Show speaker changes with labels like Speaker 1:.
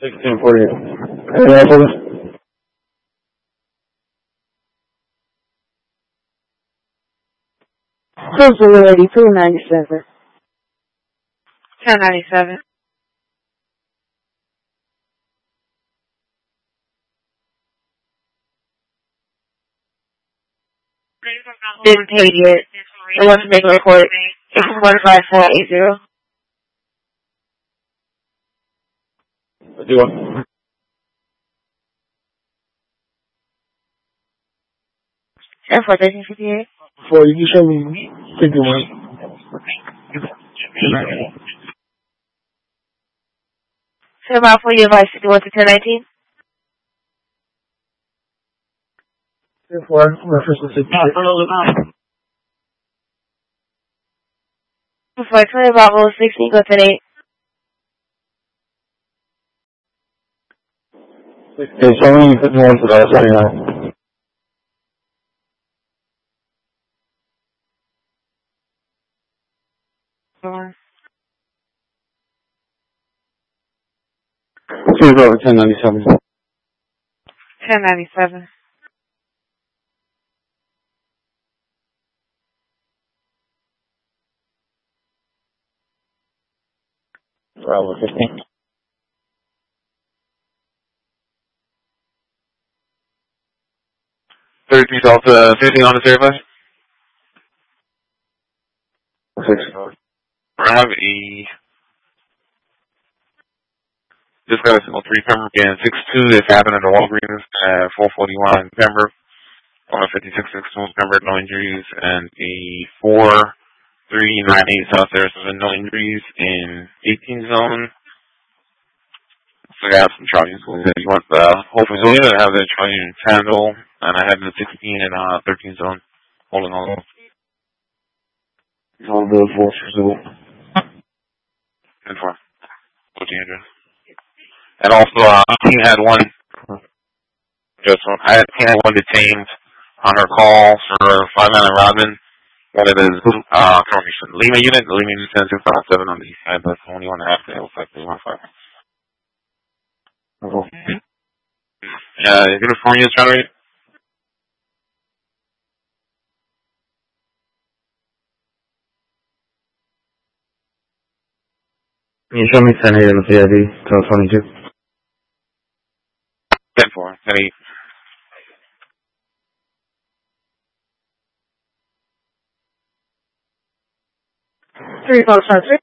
Speaker 1: 1648. Anything else with us?
Speaker 2: Cruiser Lady 297.
Speaker 3: 1097. Didn't pay yet. It wants to make a report. It's 15480.
Speaker 1: Do what?
Speaker 3: 10-4-1358.
Speaker 1: Before you can show me 51.
Speaker 3: So about for you advice 51 to 1019.
Speaker 1: Therefore, reference to 60.
Speaker 3: Before I tell you about roll 16, go to 10-8.
Speaker 1: Okay, so many 51 to that 79. Please over 1097.
Speaker 3: 1097.
Speaker 1: Bravo 15.
Speaker 4: Delta 15 on the certified.
Speaker 1: 6.
Speaker 4: I have just got a single 3 Pembroke and 6-2 that's happened at the Walgreens at 441 Pembroke. On a 56-6 Pembroke, no injuries, and a 4398 South Sarasota, no injuries in 18 zone. So I have some charging schools that you want hopefully I have the charging handle, and I have the 16 and 13 zone holding on.
Speaker 1: All the force result.
Speaker 4: And for 1400. And also, he had one. He had one detained on her call for 5-9 Rodman. One of his Lima unit, the Lima unit 10-657 on the east side. That's the only one I have to looks like they want 5. Uniform units generate.
Speaker 1: Can you show me 10-8 in the PID, 1222?
Speaker 4: 10-4, 10-8.
Speaker 2: Three folks on 3.